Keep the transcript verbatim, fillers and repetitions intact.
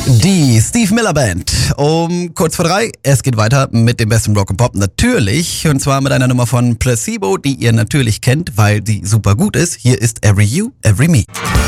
Die Steve Miller Band um kurz vor drei. Es geht weiter mit dem besten Rock and Pop natürlich. Und zwar mit einer Nummer von Placebo, die ihr natürlich kennt, weil sie super gut ist. Hier ist Every You, Every Me.